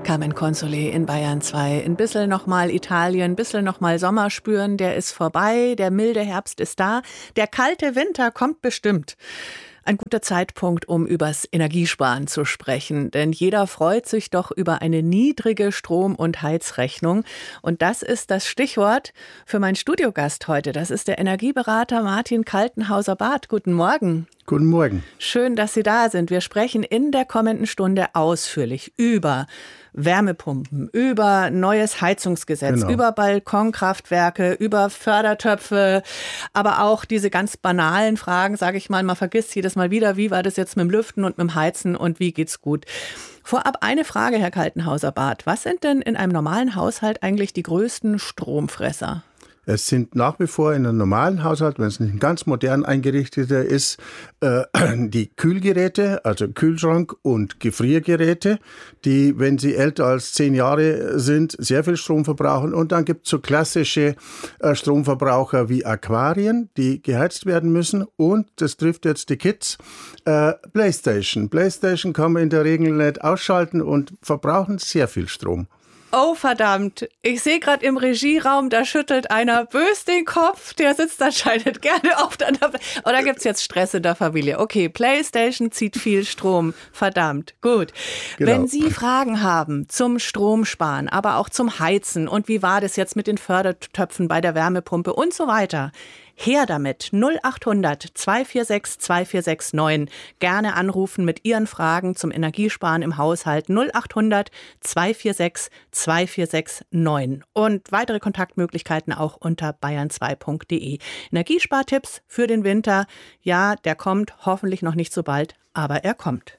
Carmen Console in Bayern 2. Ein bisschen nochmal Italien, ein bisschen nochmal Sommer spüren, der ist vorbei, der milde Herbst ist da, der kalte Winter kommt bestimmt. Ein guter Zeitpunkt, um übers Energiesparen zu sprechen, denn jeder freut sich doch über eine niedrige Strom- und Heizrechnung. Und das ist das Stichwort für meinen Studiogast heute. Das ist der Energieberater Martin Kaltenhauser-Barth. Guten Morgen. Guten Morgen. Schön, dass Sie da sind. Wir sprechen in der kommenden Stunde ausführlich über Wärmepumpen, über neues Heizungsgesetz, über Balkonkraftwerke, über Fördertöpfe, aber auch diese ganz banalen Fragen, sage ich mal, man vergisst jedes Mal wieder, wie war das jetzt mit dem Lüften und mit dem Heizen und wie geht's gut? Vorab eine Frage, Herr Kaltenhauser-Barth. Was sind denn in einem normalen Haushalt eigentlich die größten Stromfresser? Es sind nach wie vor in einem normalen Haushalt, wenn es nicht ein ganz modern eingerichteter ist, die Kühlgeräte, also Kühlschrank und Gefriergeräte, die, wenn sie älter als 10 Jahre sind, sehr viel Strom verbrauchen. Und dann gibt es so klassische Stromverbraucher wie Aquarien, die geheizt werden müssen. Und, das trifft jetzt die Kids, PlayStation. PlayStation kann man in der Regel nicht ausschalten und verbrauchen sehr viel Strom. Oh verdammt, ich sehe gerade im Regieraum, da schüttelt einer bös den Kopf, der sitzt anscheinend gerne auf der... Oder gibt es jetzt Stress in der Familie? Okay, PlayStation zieht viel Strom, verdammt, gut. Genau. Wenn Sie Fragen haben zum Stromsparen, aber auch zum Heizen und wie war das jetzt mit den Fördertöpfen bei der Wärmepumpe und so weiter, her damit, 0800 246 2469. Gerne anrufen mit Ihren Fragen zum Energiesparen im Haushalt 0800 246 2469. Und weitere Kontaktmöglichkeiten auch unter bayern2.de. Energiespartipps für den Winter. Ja, der kommt hoffentlich noch nicht so bald, aber er kommt.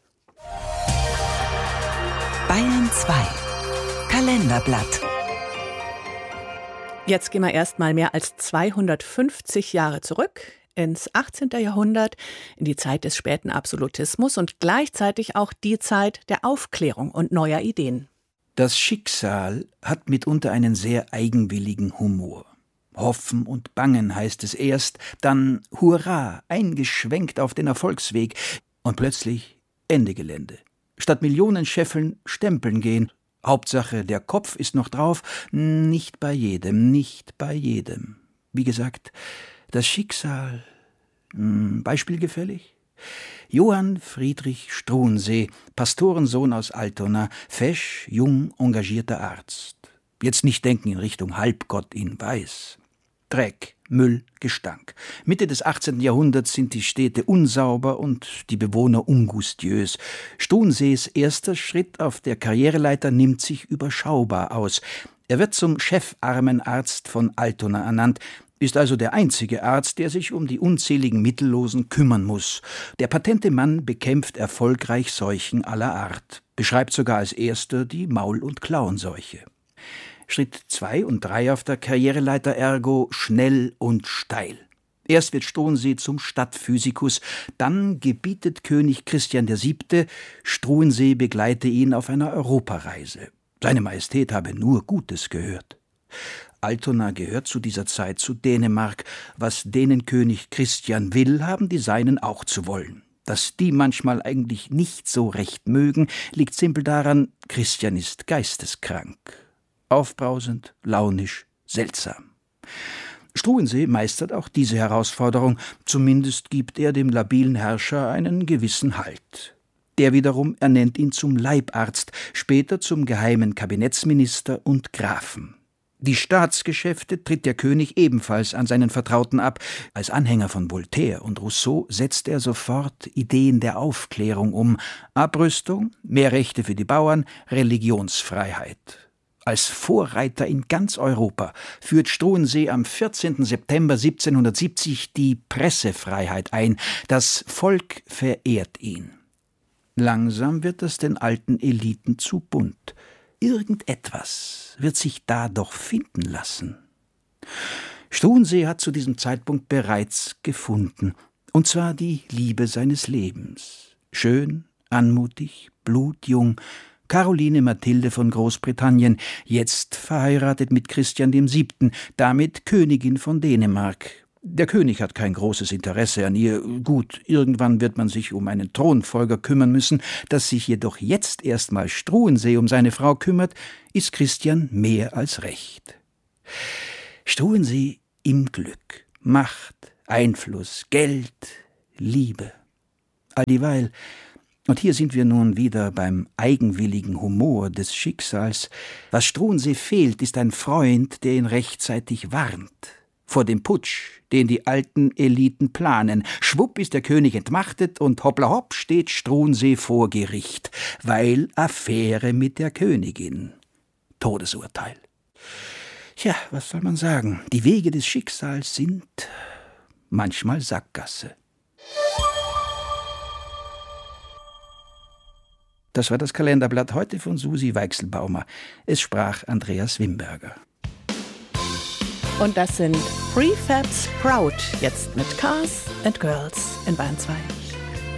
Bayern 2 Kalenderblatt. Jetzt gehen wir erst mal mehr als 250 Jahre zurück ins 18. Jahrhundert, in die Zeit des späten Absolutismus und gleichzeitig auch die Zeit der Aufklärung und neuer Ideen. Das Schicksal hat mitunter einen sehr eigenwilligen Humor. Hoffen und Bangen heißt es erst, dann Hurra, eingeschwenkt auf den Erfolgsweg und plötzlich Ende Gelände. Statt Millionen Scheffeln stempeln gehen. Hauptsache, der Kopf ist noch drauf, nicht bei jedem, nicht bei jedem. Wie gesagt, das Schicksal, beispielgefällig? Johann Friedrich Struensee, Pastorensohn aus Altona, fesch, jung, engagierter Arzt. Jetzt nicht denken in Richtung Halbgott in Weiß. Dreck, Müll, Gestank. Mitte des 18. Jahrhunderts sind die Städte unsauber und die Bewohner ungustiös. Struensees erster Schritt auf der Karriereleiter nimmt sich überschaubar aus. Er wird zum Chefarmenarzt von Altona ernannt, ist also der einzige Arzt, der sich um die unzähligen Mittellosen kümmern muss. Der patente Mann bekämpft erfolgreich Seuchen aller Art, beschreibt sogar als erster die Maul- und Klauenseuche. Schritt 2 und 3 auf der Karriereleiter ergo schnell und steil. Erst wird Struensee zum Stadtphysikus, dann gebietet König Christian VII., Struensee begleite ihn auf einer Europareise. Seine Majestät habe nur Gutes gehört. Altona gehört zu dieser Zeit zu Dänemark. Was denen König Christian will, haben die Seinen auch zu wollen. Dass die manchmal eigentlich nicht so recht mögen, liegt simpel daran, Christian ist geisteskrank. Aufbrausend, launisch, seltsam. Struensee meistert auch diese Herausforderung, zumindest gibt er dem labilen Herrscher einen gewissen Halt. Der wiederum ernennt ihn zum Leibarzt, später zum geheimen Kabinettsminister und Grafen. Die Staatsgeschäfte tritt der König ebenfalls an seinen Vertrauten ab. Als Anhänger von Voltaire und Rousseau setzt er sofort Ideen der Aufklärung um. Abrüstung, mehr Rechte für die Bauern, Religionsfreiheit. Als Vorreiter in ganz Europa führt Struensee am 14. September 1770 die Pressefreiheit ein. Das Volk verehrt ihn. Langsam wird es den alten Eliten zu bunt. Irgendetwas wird sich da doch finden lassen. Struensee hat zu diesem Zeitpunkt bereits gefunden, und zwar die Liebe seines Lebens. Schön, anmutig, blutjung, Caroline Mathilde von Großbritannien, jetzt verheiratet mit Christian VII., damit Königin von Dänemark. Der König hat kein großes Interesse an ihr. Gut, irgendwann wird man sich um einen Thronfolger kümmern müssen. Dass sich jedoch jetzt erstmal Struensee um seine Frau kümmert, ist Christian mehr als recht. Struensee im Glück, Macht, Einfluss, Geld, Liebe. Alldieweil, und hier sind wir nun wieder beim eigenwilligen Humor des Schicksals, was Struensee fehlt, ist ein Freund, der ihn rechtzeitig warnt. Vor dem Putsch, den die alten Eliten planen. Schwupp ist der König entmachtet und hoppla hopp steht Struensee vor Gericht, weil Affäre mit der Königin. Todesurteil. Tja, was soll man sagen? Die Wege des Schicksals sind manchmal Sackgasse. Das war das Kalenderblatt heute von Susi Weichselbaumer. Es sprach Andreas Wimberger. Und das sind Prefab Sprout, jetzt mit Cars and Girls in Bayern 2.